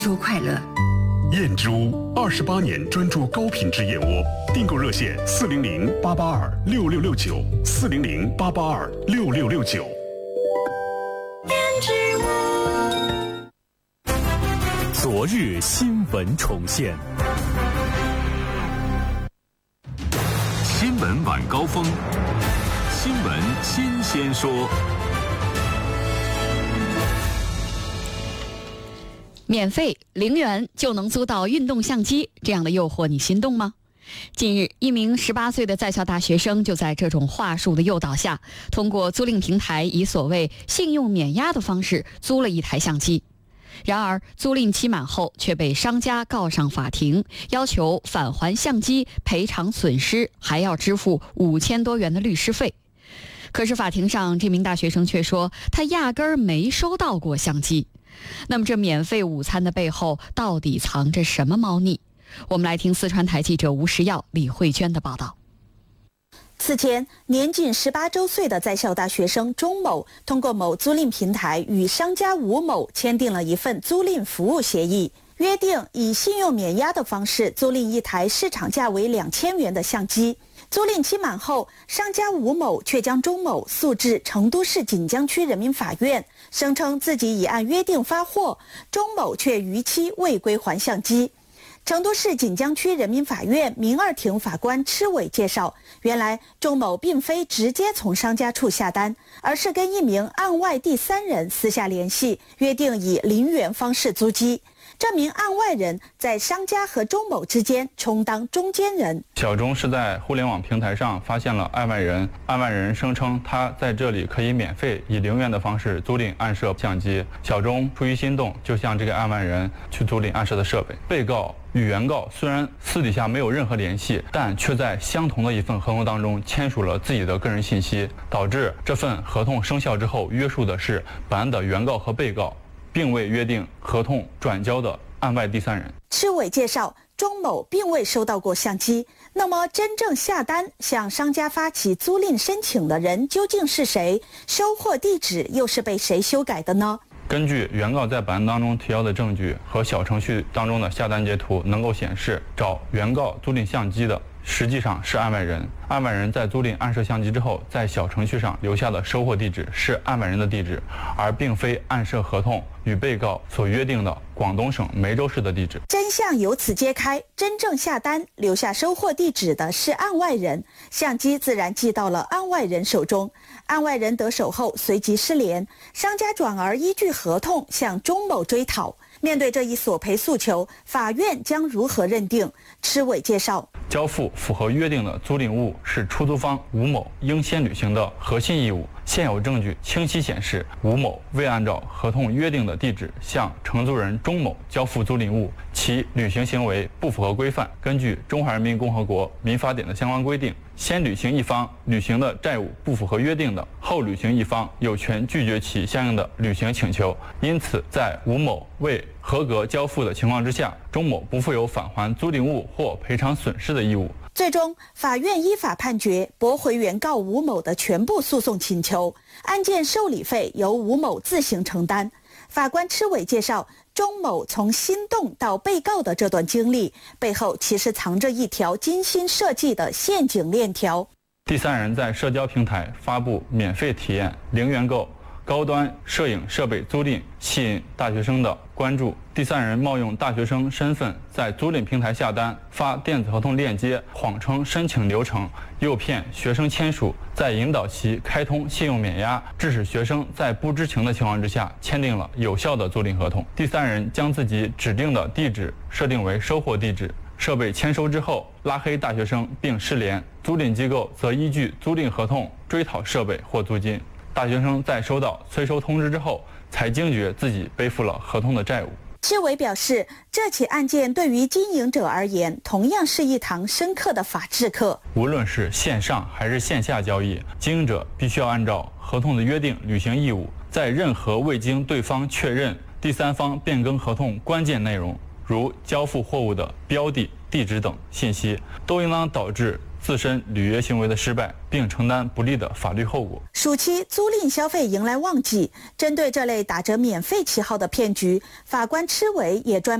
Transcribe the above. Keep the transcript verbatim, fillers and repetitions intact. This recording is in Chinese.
祝快乐。 燕珠二十八年专注高品质燕窝，订购热线四零零八八二六六六九四零零八八二六六六九。 燕之屋， 昨日新闻重现，新闻晚高峰，新闻新鲜说。 免费零元就能租到运动相机，这样的诱惑你心动吗？近日，一名十八岁的在校大学生就在这种话术的诱导下，通过租赁平台以所谓信用免押的方式租了一台相机。然而，租赁期满后却被商家告上法庭，要求返还相机、赔偿损失，还要支付五千多元的律师费。可是法庭上，这名大学生却说他压根儿没收到过相机。那么这免费午餐的背后到底藏着什么猫腻？我们来听四川台记者吴时耀、李慧娟的报道。 此前，年仅十八周岁的在校大学生钟某通过某租赁平台与商家吴某签订了一份租赁服务协议，约定以信用免押的方式租赁一台市场价为两千元的相机。租赁期满后，商家吴某却将钟某诉至成都市锦江区人民法院，声称自己已按约定发货，钟某却逾期未归还相机。成都市锦江区人民法院民二庭法官吃伟介绍，原来钟某并非直接从商家处下单，而是跟一名案外第三人私下联系，约定以零元方式租机。这名案外人在商家和钟某之间充当中间人。 小钟是在互联网平台上发现了案外人，案外人声称他在这里可以免费以零元的方式租赁暗摄相机。小钟出于心动，就向这个案外人去租赁暗摄的设备。被告与原告虽然私底下没有任何联系，但却在相同的一份合同当中签署了自己的个人信息，导致这份合同生效之后约束的是本案的原告和被告，并未约定合同转交的案外第三人。 吃伟介绍，钟某并未收到过相机，那么真正下单向商家发起租赁申请的人究竟是谁？收货地址又是被谁修改的呢？ 根据原告在本案当中提交的证据和小程序当中的下单截图，能够显示找原告租赁相机的实际上是案外人。案外人在租赁暗摄相机之后，在小程序上留下的收货地址是案外人的地址，而并非暗摄合同与被告所约定的广东省梅州市的地址。 真相由此揭开，真正下单留下收货地址的是案外人，相机自然寄到了案外人手中。案外人得手后随即失联，商家转而依据合同向钟某追讨。面对这一索赔诉求，法院将如何认定？吃伟介绍， 交付符合约定的租赁物是出租方吴某应先履行的核心义务。现有证据清晰显示，吴某未按照合同约定的地址向承租人钟某交付租赁物，其履行行为不符合规范。根据《中华人民共和国民法典》的相关规定，先履行一方履行的债务不符合约定的，后履行一方有权拒绝其相应的履行请求。因此，在吴某未合格交付的情况之下，钟某不负有返还租赁物或赔偿损失的义务。 最终，法院依法判决驳回原告吴某的全部诉讼请求，案件受理费由吴某自行承担。法官吃伟介绍，钟某从心动到被告的这段经历背后，其实藏着一条精心设计的陷阱链条。 第三人在社交平台发布免费体验零元购高端摄影设备租赁，吸引大学生的关注。第三人冒用大学生身份在租赁平台下单，发电子合同链接，谎称申请流程，诱骗学生签署，再引导其开通信用免押，致使学生在不知情的情况之下签订了有效的租赁合同。第三人将自己指定的地址设定为收货地址，设备签收之后拉黑大学生并失联，租赁机构则依据租赁合同追讨设备或租金。大学生在收到催收通知之后，才惊觉自己背负了合同的债务。 吃伟表示，这起案件对于经营者而言，同样是一堂深刻的法治课。 无论是线上还是线下交易，经营者必须要按照合同的约定履行义务，在任何未经对方确认、第三方变更合同关键内容，如交付货物的标的、地址等信息，都应当导致自身履约行为的失败，并承担不利的法律后果。 暑期租赁消费迎来旺季，针对这类打折免费旗号的骗局，法官阭伟也专